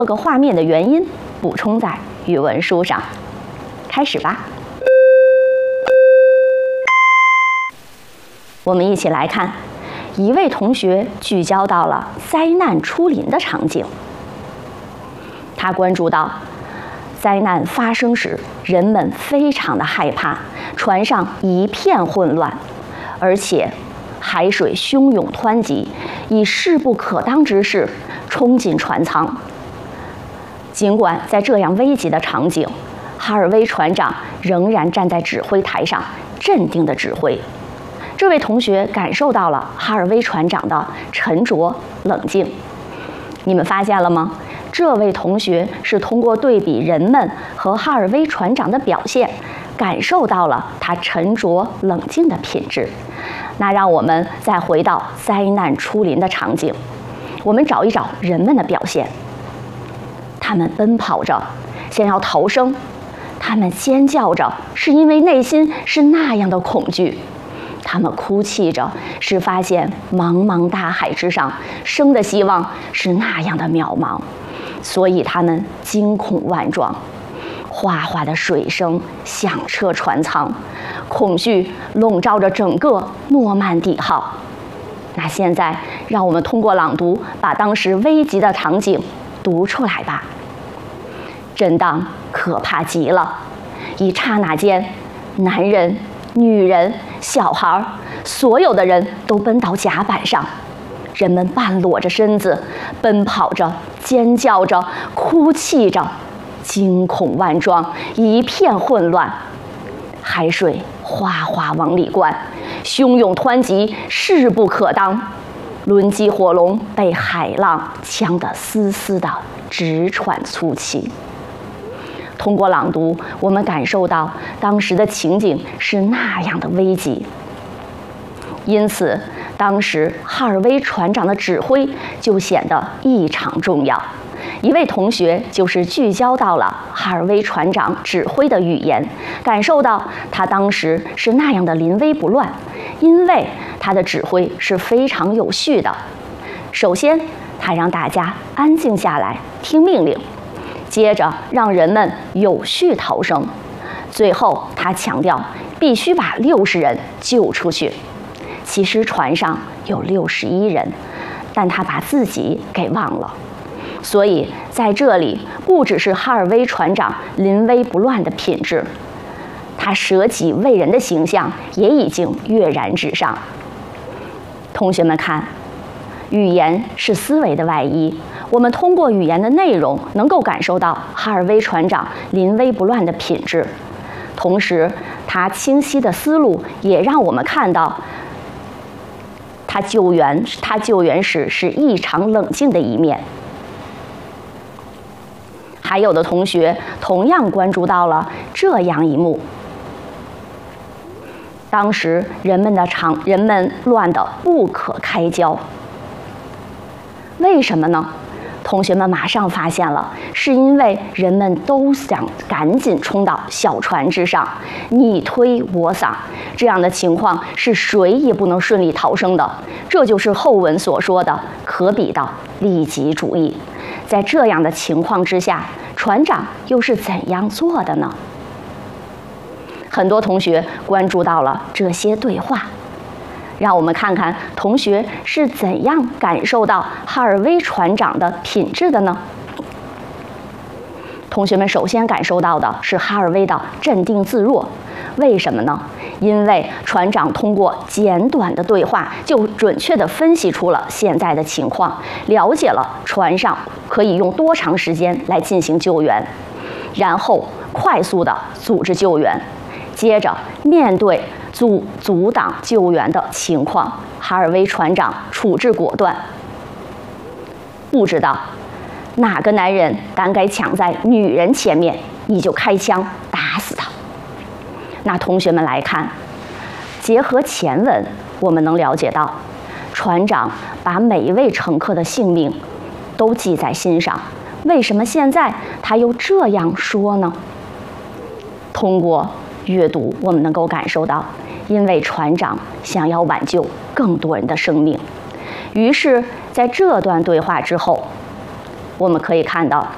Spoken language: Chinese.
各个画面的原因补充在语文书上。开始吧。我们一起来看，一位同学聚焦到了灾难出临的场景。他关注到，灾难发生时，人们非常的害怕，船上一片混乱，而且海水汹涌湍急，以势不可当之势冲进船舱。尽管在这样危急的场景，哈尔威船长仍然站在指挥台上，镇定地指挥。这位同学感受到了哈尔威船长的沉着冷静。你们发现了吗？这位同学是通过对比人们和哈尔威船长的表现，感受到了他沉着冷静的品质。那让我们再回到灾难出临的场景，我们找一找人们的表现。他们奔跑着，想要逃生；他们尖叫着，是因为内心是那样的恐惧；他们哭泣着，是发现茫茫大海之上，生的希望是那样的渺茫。所以他们惊恐万状，哗哗的水声响彻船舱，恐惧笼罩着整个诺曼底号。那现在，让我们通过朗读，把当时危急的场景读出来吧。震荡可怕极了，一刹那间，男人、女人、小孩，所有的人都奔到甲板上。人们半裸着身子，奔跑着，尖叫着，哭泣着，惊恐万状，一片混乱。海水哗哗往里灌，汹涌湍急，势不可当。轮机火龙被海浪呛得丝丝的直喘粗气。通过朗读，我们感受到当时的情景是那样的危急。因此，当时哈尔威船长的指挥就显得异常重要。一位同学就是聚焦到了哈尔威船长指挥的语言，感受到他当时是那样的临危不乱，因为他的指挥是非常有序的。首先，他让大家安静下来，听命令；接着，让人们有序逃生；最后，他强调必须把60人救出去。其实船上有61人，但他把自己给忘了。所以在这里，不只是哈尔威船长临危不乱的品质，他舍己为人的形象也已经跃然纸上。同学们看，语言是思维的外衣，我们通过语言的内容能够感受到哈尔威船长临危不乱的品质，同时他清晰的思路也让我们看到他救援时是异常冷静的一面。还有的同学同样关注到了这样一幕：当时人们乱得不可开交。为什么呢？同学们马上发现了，是因为人们都想赶紧冲到小船之上，你推我搡，这样的情况是谁也不能顺利逃生的。这就是后文所说的可比的利己主义。在这样的情况之下，船长又是怎样做的呢？很多同学关注到了这些对话。让我们看看同学是怎样感受到哈尔威船长的品质的呢？同学们首先感受到的是哈尔威的镇定自若。为什么呢？因为船长通过简短的对话，就准确地分析出了现在的情况，了解了船上可以用多长时间来进行救援，然后快速地组织救援。接着面对阻挡救援的情况，哈尔威船长处置果断。不知道哪个男人胆敢抢在女人前面，你就开枪打死他。那同学们来看，结合前文，我们能了解到，船长把每一位乘客的性命都记在心上。为什么现在他又这样说呢？通过阅读，我们能够感受到，因为船长想要挽救更多人的生命。于是，在这段对话之后，我们可以看到